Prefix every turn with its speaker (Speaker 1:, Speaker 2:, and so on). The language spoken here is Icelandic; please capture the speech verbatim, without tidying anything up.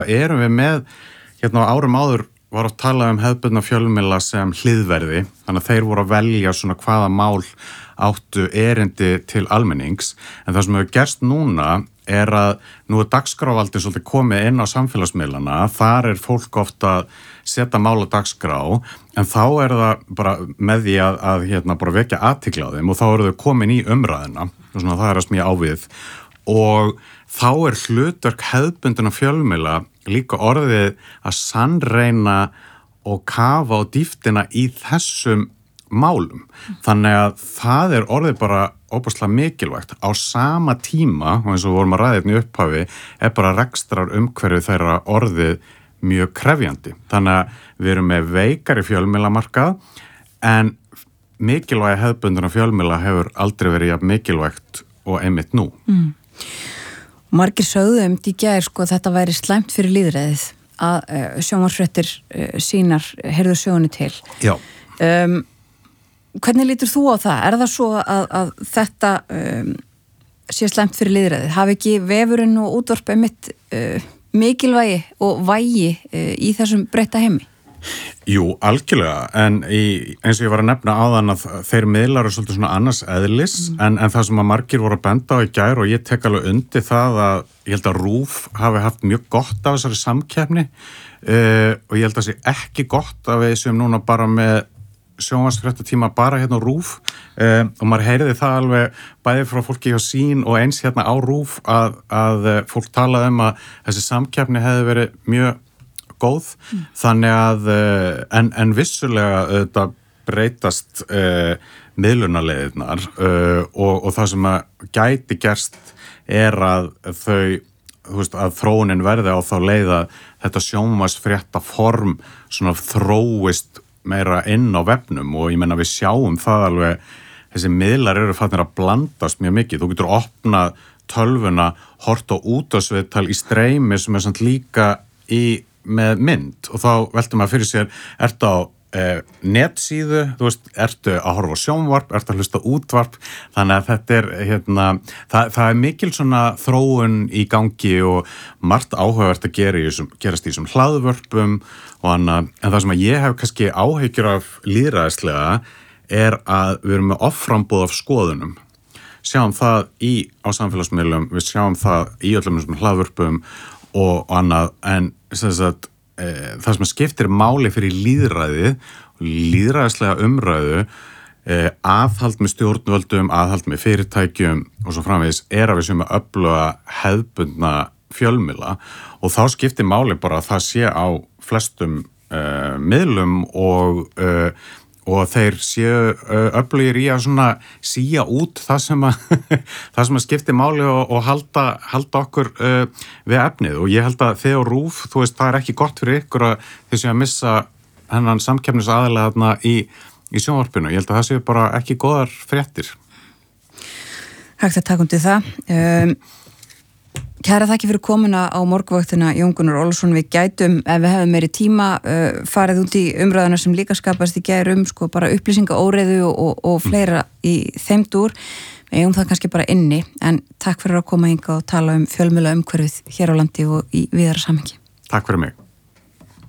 Speaker 1: erum við með, hérna á árum áður var að tala um hefðbundna fjölmiðla sem hliðverði, þannig að þeir voru að velja svona hvaða mál áttu erindi til almennings, en það sem hefur gerst núna er að nú er dagskrávaldi svolítið komið inn á samfélagsmiðlana, þar er fólk ofta að setja mál á dagskrá, en þá er það bara með því að, að hérna bara vekja athygli á þeim og þá eru þau komin í umræðina, og svona það er að smíða ávið, og þá er hlutverk hefðbundina fjölmiðla líka orðið að sannreina og kafa á dýptina í þessum málum. Þannig að það er orðið bara óbúslega mikilvægt. Á sama tíma, og eins og vorum að ræða hérna í upphafi, er bara rekstrar umhverfið þeirra orðið mjög krefjandi. Þannig að við erum með veikari fjölmiðlamarkað, en mikilvægi hefðbundina fjölmiðla hefur aldrei verið jafn mikilvægt og einmitt nú.
Speaker 2: Mm. Margir sögðu um í gær sko að þetta væri slæmt fyrir lýðræðið að uh, sjónvarpsfréttir uh, sínar heyrðu sögunni til.
Speaker 1: Já.
Speaker 2: Um, hvernig lítur þú á það? Er það svo að, að þetta um, sé slæmt fyrir lýðræðið? Hafi ekki vefurinn og útvarpið mitt uh, mikilvægi og vægi uh, í þessum breytta heimi?
Speaker 1: Jú, algjörlega, en í, eins og ég var að nefna áðan að þeir miðlar eru svolítið svona annars eðlis, mm. en, en það sem að margir voru að benda á í gær og ég tek alveg undir það að ég held að RÚV hafi haft mjög gott af þessari samkeppni uh, og ég held að það sé ekki gott að við séum núna bara með sjónvarpsfréttatíma bara hérna á RÚV uh, og maður heyriði það alveg bæði frá fólki hjá sín og eins hérna á RÚV að, að fólk talaði um að þessi samkeppni hefði verið mjög góð, mm. þannig að en, en vissulega þetta breytast uh, miðlunarleiðirnar uh, og, og það sem að gæti gerst er að þau, þú veist, að þróunin verði á þá leið að þetta sjónvarpsfrétta form svona þróist meira inn á vefnum og ég menna við sjáum það alveg, þessi miðlar eru fannir að blandast mjög mikið, þú getur opnað tölvuna, hort á útvarpsviðtal í streymi sem er samt líka í með mynd og þá veltum maður fyrir sér, ertu á eh, netsíðu, þú veist, ertu að horfa á sjónvarp, ertu að hlusta útvarp, þannig að þetta er, hérna, það, það er mikil svona þróun í gangi og margt áhugavert að gera í þessum, gerast í þessum hlaðvörpum og annað, en það sem að ég hef kannski áhyggjur af lýðræðislega er að við erum með offrambúð af skoðunum. Sjáum það í, á samfélagsmiðlum, við sjáum það í öllum þessum hlaðvörpum og annað, en sagt, e, það sem skiptir máli fyrir lýðræðið og lýðræðislega umræðu e, aðhald með stjórnvöldum, aðhald með fyrirtækjum og svo framvegis er að við séum að öfluga hefðbundna fjölmiðla og þá skiptir máli bara að það sé á flestum e, miðlum og e, og þeir séu öflugir í að svona síja út það sem að það sem að skipti máli og, og halda, halda okkur uh, við efnið og ég held að þegar RÚV, þú veist, það er ekki gott fyrir ykkur að þið séu að missa hennan samkeppnisaðilega þarna í, í sjónvarpinu, ég held að það séu bara ekki góðar fréttir.
Speaker 2: Hægt að taka undir það. Um, Kæra þakki fyrir komuna á morgunvaktina Jón Gunnar Ólafsson. Við gætum, ef við hefum meiri tíma, uh, farið út í umræðuna sem líka skapast í gær um sko bara upplýsingaóreiðu og, og, og fleira í þeim dúr. Við eigum það kannski bara inni, en takk fyrir að koma hingað og tala um fjölmiðla umhverfið hér á landi og í víðara samhengi.
Speaker 1: Takk fyrir mig.